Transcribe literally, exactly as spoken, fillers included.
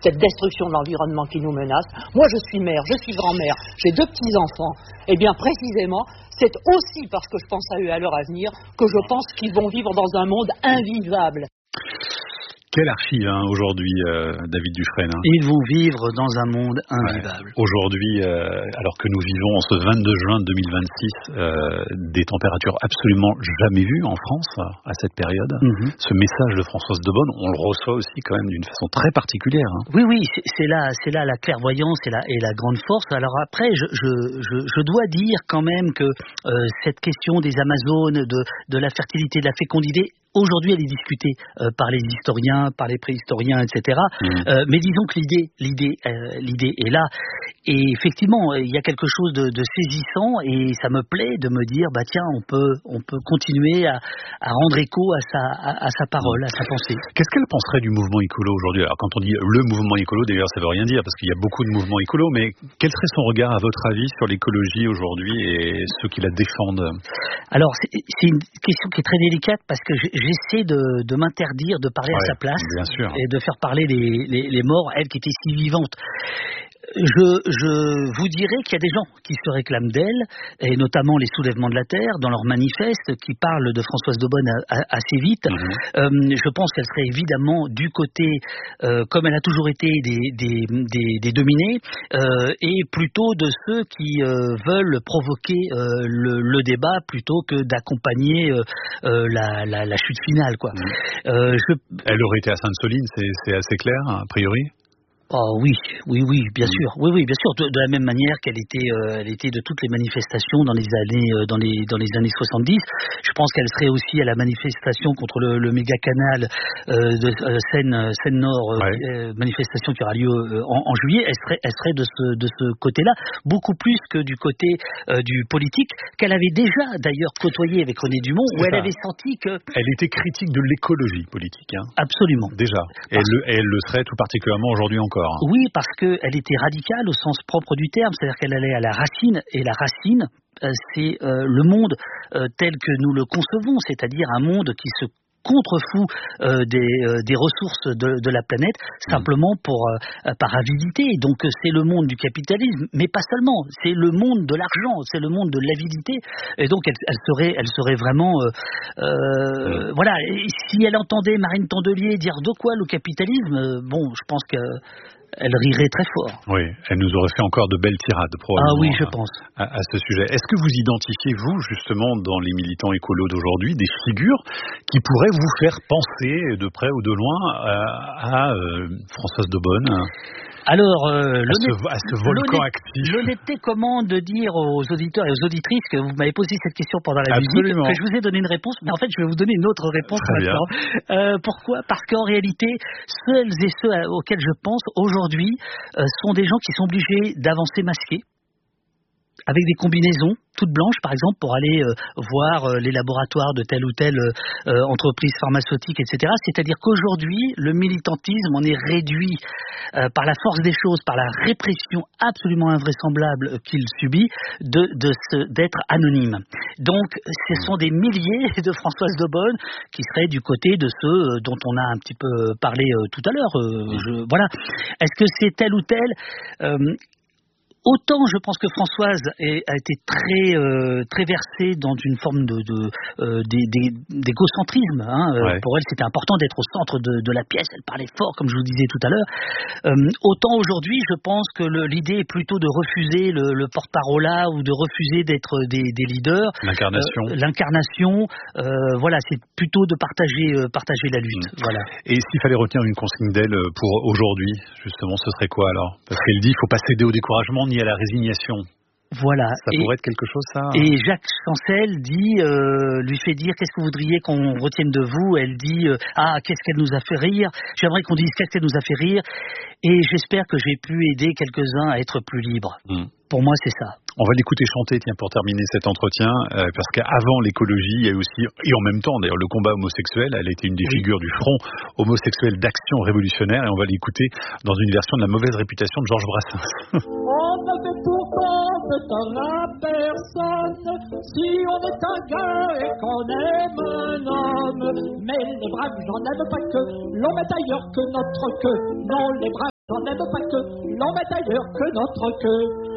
cette destruction de l'environnement qui nous menace. Moi, je suis mère, je suis grand-mère, j'ai deux petits-enfants. Eh bien, précisément, c'est aussi parce que je pense à eux, à leur avenir, que je pense qu'ils vont vivre dans un monde invivable. Quelle archive hein, aujourd'hui, euh, David Dufresne hein. Ils vont vivre dans un monde invivable. Ouais. Aujourd'hui, euh, alors que nous vivons en ce vingt-deux juin deux mille vingt-six, euh, des températures absolument jamais vues en France à cette période. Mm-hmm. Ce message de Françoise Daubonne, on le reçoit aussi quand même d'une façon très particulière. Hein. Oui, oui, c'est, c'est là, c'est là la clairvoyance et la, et la grande force. Alors après, je, je, je, je dois dire quand même que euh, cette question des Amazones, de, de la fertilité, de la fécondité, aujourd'hui, elle est discutée euh, par les historiens, par les préhistoriens, et cetera. Mmh. Euh, mais disons que l'idée, l'idée, euh, l'idée est là. Et effectivement, il y a quelque chose de, de saisissant, et ça me plaît de me dire, bah tiens, on peut, on peut continuer à, à rendre écho à sa, à, à sa parole, à sa pensée. Qu'est-ce qu'elle penserait du mouvement écolo aujourd'hui ? Alors, quand on dit le mouvement écolo, d'ailleurs, ça veut rien dire parce qu'il y a beaucoup de mouvements écolos. Mais quel serait son regard, à votre avis, sur l'écologie aujourd'hui et ceux qui la défendent ? Alors, c'est, c'est une question qui est très délicate parce que je, j'essaie de, de m'interdire de parler ouais, à sa place et de faire parler les, les, les morts, elles qui étaient si vivantes. Je, je vous dirais qu'il y a des gens qui se réclament d'elle, et notamment les soulèvements de la Terre, dans leur manifeste, qui parlent de Françoise Daubonne a, a, assez vite. Mmh. Euh, je pense qu'elle serait évidemment du côté, euh, comme elle a toujours été, des, des, des, des dominés, euh, et plutôt de ceux qui euh, veulent provoquer euh, le, le débat plutôt que d'accompagner euh, euh, la, la, la chute finale, quoi. Mmh. Euh, je... Elle aurait été à Sainte-Soline, c'est, c'est assez clair, a priori ? Oh oui, oui, oui, bien mmh. sûr, oui, oui, bien sûr, de, de la même manière qu'elle était, euh, elle était de toutes les manifestations dans les années, euh, dans les, dans les années soixante-dix. Je pense qu'elle serait aussi à la manifestation contre le, le méga canal euh, de euh, Seine, Seine Nord, ouais. euh, manifestation qui aura lieu euh, en, en juillet. Elle serait, elle serait de ce, de ce côté-là, beaucoup plus que du côté euh, du politique qu'elle avait déjà d'ailleurs côtoyé avec René Dumont, où elle avait senti que elle était critique de l'écologie politique. Hein. Absolument. Déjà, et elle, elle le serait tout particulièrement aujourd'hui encore. Oui, parce qu'elle était radicale au sens propre du terme, c'est-à-dire qu'elle allait à la racine, et la racine, euh, c'est euh, le monde euh, tel que nous le concevons, c'est-à-dire un monde qui se contre-fou euh, des, euh, des ressources de, de la planète, simplement pour, euh, par avidité. Donc c'est le monde du capitalisme, mais pas seulement, c'est le monde de l'argent, c'est le monde de l'avidité, et donc elle, elle, serait, elle serait vraiment... Euh, euh, mmh. Voilà, et si elle entendait Marine Tondelier dire de quoi le capitalisme, euh, bon, je pense que elle rirait très fort. Oui, elle nous aurait fait encore de belles tirades, probablement. Ah oui, je pense. À, à ce sujet. Est-ce que vous identifiez, vous, justement, dans les militants écolos d'aujourd'hui, des figures qui pourraient vous faire penser, de près ou de loin, à, à euh, Françoise Daubonne ? Alors, euh, à, ce, à ce volcan actif. L'honnêteté commande de dire aux auditeurs et aux auditrices que vous m'avez posé cette question pendant la Absolument. musique, que je vous ai donné une réponse, mais en fait, je vais vous donner une autre réponse Très maintenant. Euh, pourquoi ? Parce qu'en réalité, celles et ceux auxquels je pense aujourd'hui euh, sont des gens qui sont obligés d'avancer masqués, avec des combinaisons toutes blanches, par exemple, pour aller euh, voir euh, les laboratoires de telle ou telle euh, entreprise pharmaceutique, et cetera. C'est-à-dire qu'aujourd'hui, le militantisme en est réduit euh, par la force des choses, par la répression absolument invraisemblable qu'il subit, de, de ce, d'être anonyme. Donc, ce sont des milliers de Françoise Daubonne qui seraient du côté de ceux dont on a un petit peu parlé euh, tout à l'heure. Euh, je, voilà. Est-ce que c'est tel ou tel euh, Autant je pense que Françoise est, a été très euh, très versée dans une forme de, de euh, d'égocentrisme. Hein. Ouais. Pour elle, c'était important d'être au centre de, de la pièce. Elle parlait fort, comme je vous disais tout à l'heure. Euh, autant aujourd'hui, je pense que le, l'idée est plutôt de refuser le, le porte-parole ou de refuser d'être des, des leaders. L'incarnation. Euh, l'incarnation. Euh, voilà, c'est plutôt de partager euh, partager la lutte. Mmh. Voilà. Et s'il fallait retenir une consigne d'elle pour aujourd'hui, justement, ce serait quoi alors ? Parce qu'elle dit, il ne faut pas céder au découragement ni à la résignation. Voilà. Ça et, pourrait être quelque chose, ça. Et Jacques Chancel dit, euh, lui fait dire, qu'est-ce que vous voudriez qu'on retienne de vous ? Elle dit, euh, ah, qu'est-ce qu'elle nous a fait rire ? J'aimerais qu'on dise qu'est-ce qu'elle nous a fait rire. Et j'espère que j'ai pu aider quelques-uns à être plus libres. Mmh. Pour moi, c'est ça. On va l'écouter chanter, tiens, pour terminer cet entretien, euh, parce qu'avant l'écologie, il y a aussi, et en même temps, d'ailleurs, le combat homosexuel. Elle a été une des oui. figures du front homosexuel d'Action révolutionnaire, et on va l'écouter dans une version de La mauvaise réputation de Georges Brassens. On ne fait pourtant de tort à personne si on est un gars et qu'on aime un homme. Mais les braves, j'en aime pas que l'on met ailleurs que notre queue. Non, les braves, j'en n'aime pas que l'on mette ailleurs que notre queue.